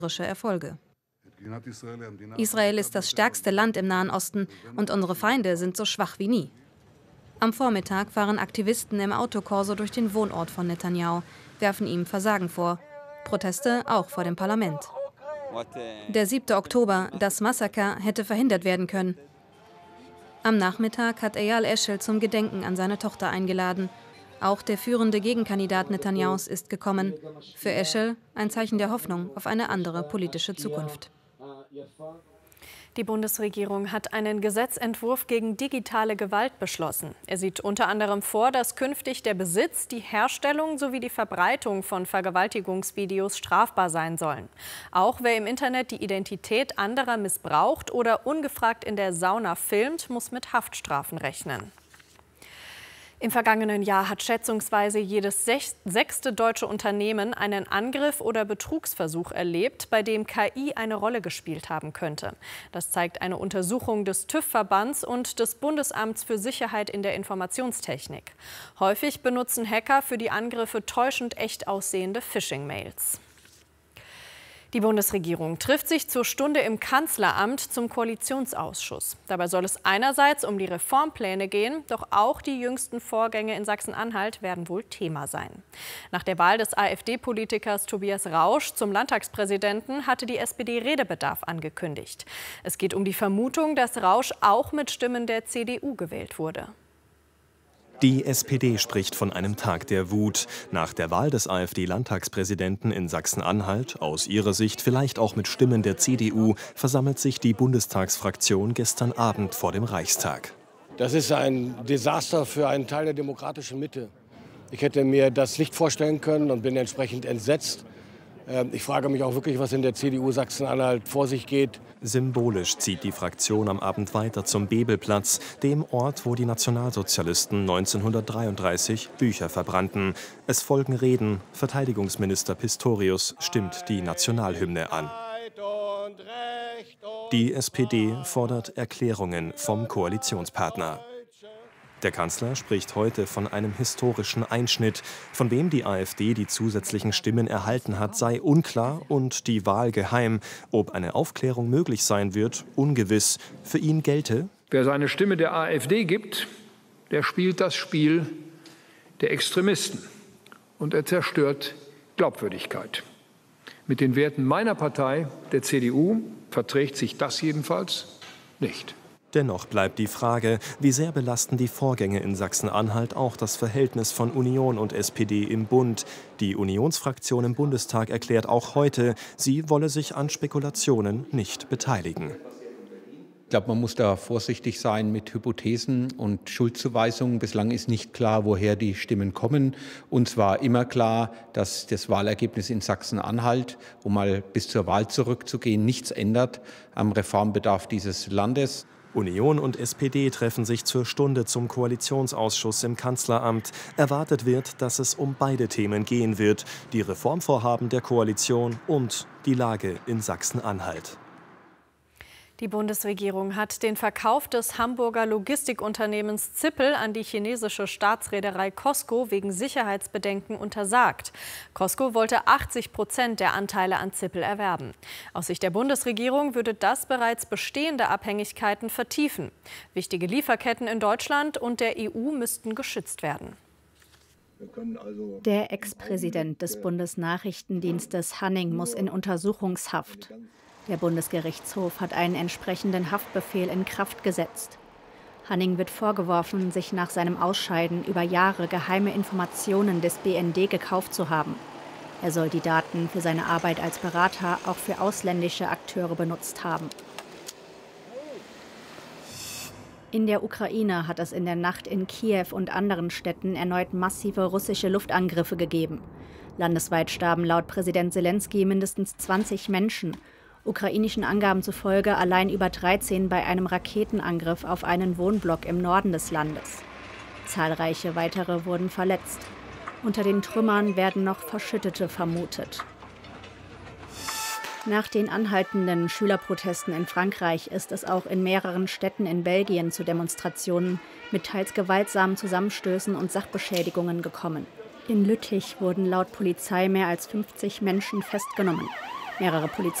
Erfolge. Israel ist das stärkste Land im Nahen Osten und unsere Feinde sind so schwach wie nie. Am Vormittag fahren Aktivisten im Autokorso durch den Wohnort von Netanyahu, werfen ihm Versagen vor. Proteste auch vor dem Parlament. Der 7. Oktober, das Massaker, hätte verhindert werden können. Am Nachmittag hat Eyal Eshel zum Gedenken an seine Tochter eingeladen. Auch der führende Gegenkandidat Netanyahus ist gekommen. Für Eshel ein Zeichen der Hoffnung auf eine andere politische Zukunft. Die Bundesregierung hat einen Gesetzentwurf gegen digitale Gewalt beschlossen. Er sieht unter anderem vor, dass künftig der Besitz, die Herstellung sowie die Verbreitung von Vergewaltigungsvideos strafbar sein sollen. Auch wer im Internet die Identität anderer missbraucht oder ungefragt in der Sauna filmt, muss mit Haftstrafen rechnen. Im vergangenen Jahr hat schätzungsweise jedes sechste deutsche Unternehmen einen Angriff oder Betrugsversuch erlebt, bei dem KI eine Rolle gespielt haben könnte. Das zeigt eine Untersuchung des TÜV-Verbands und des Bundesamts für Sicherheit in der Informationstechnik. Häufig benutzen Hacker für die Angriffe täuschend echt aussehende Phishing-Mails. Die Bundesregierung trifft sich zur Stunde im Kanzleramt zum Koalitionsausschuss. Dabei soll es einerseits um die Reformpläne gehen, doch auch die jüngsten Vorgänge in Sachsen-Anhalt werden wohl Thema sein. Nach der Wahl des AfD-Politikers Tobias Rausch zum Landtagspräsidenten hatte die SPD Redebedarf angekündigt. Es geht um die Vermutung, dass Rausch auch mit Stimmen der CDU gewählt wurde. Die SPD spricht von einem Tag der Wut. Nach der Wahl des AfD-Landtagspräsidenten in Sachsen-Anhalt, aus ihrer Sicht vielleicht auch mit Stimmen der CDU, versammelt sich die Bundestagsfraktion gestern Abend vor dem Reichstag. Das ist ein Desaster für einen Teil der demokratischen Mitte. Ich hätte mir das nicht vorstellen können und bin entsprechend entsetzt. Ich frage mich auch wirklich, was in der CDU Sachsen-Anhalt vor sich geht. Symbolisch zieht die Fraktion am Abend weiter zum Bebelplatz, dem Ort, wo die Nationalsozialisten 1933 Bücher verbrannten. Es folgen Reden. Verteidigungsminister Pistorius stimmt die Nationalhymne an. Die SPD fordert Erklärungen vom Koalitionspartner. Der Kanzler spricht heute von einem historischen Einschnitt. Von wem die AfD die zusätzlichen Stimmen erhalten hat, sei unklar und die Wahl geheim. Ob eine Aufklärung möglich sein wird, ungewiss. Für ihn gelte: Wer seine Stimme der AfD gibt, der spielt das Spiel der Extremisten und er zerstört Glaubwürdigkeit. Mit den Werten meiner Partei, der CDU, verträgt sich das jedenfalls nicht. Dennoch bleibt die Frage, wie sehr belasten die Vorgänge in Sachsen-Anhalt auch das Verhältnis von Union und SPD im Bund. Die Unionsfraktion im Bundestag erklärt auch heute, sie wolle sich an Spekulationen nicht beteiligen. Ich glaube, man muss da vorsichtig sein mit Hypothesen und Schuldzuweisungen. Bislang ist nicht klar, woher die Stimmen kommen. Uns war immer klar, dass das Wahlergebnis in Sachsen-Anhalt, um mal bis zur Wahl zurückzugehen, nichts ändert am Reformbedarf dieses Landes. Union und SPD treffen sich zur Stunde zum Koalitionsausschuss im Kanzleramt. Erwartet wird, dass es um beide Themen gehen wird: die Reformvorhaben der Koalition und die Lage in Sachsen-Anhalt. Die Bundesregierung hat den Verkauf des Hamburger Logistikunternehmens Zippel an die chinesische Staatsreederei COSCO wegen Sicherheitsbedenken untersagt. COSCO wollte 80% der Anteile an Zippel erwerben. Aus Sicht der Bundesregierung würde das bereits bestehende Abhängigkeiten vertiefen. Wichtige Lieferketten in Deutschland und der EU müssten geschützt werden. Der Ex-Präsident des Bundesnachrichtendienstes Hanning muss in Untersuchungshaft. Der Bundesgerichtshof hat einen entsprechenden Haftbefehl in Kraft gesetzt. Hanning wird vorgeworfen, sich nach seinem Ausscheiden über Jahre geheime Informationen des BND gekauft zu haben. Er soll die Daten für seine Arbeit als Berater auch für ausländische Akteure benutzt haben. In der Ukraine hat es in der Nacht in Kiew und anderen Städten erneut massive russische Luftangriffe gegeben. Landesweit starben laut Präsident Selenskyj mindestens 20 Menschen. Ukrainischen Angaben zufolge allein über 13 bei einem Raketenangriff auf einen Wohnblock im Norden des Landes. Zahlreiche weitere wurden verletzt. Unter den Trümmern werden noch Verschüttete vermutet. Nach den anhaltenden Schülerprotesten in Frankreich ist es auch in mehreren Städten in Belgien zu Demonstrationen mit teils gewaltsamen Zusammenstößen und Sachbeschädigungen gekommen. In Lüttich wurden laut Polizei mehr als 50 Menschen festgenommen. Mehrere Polizisten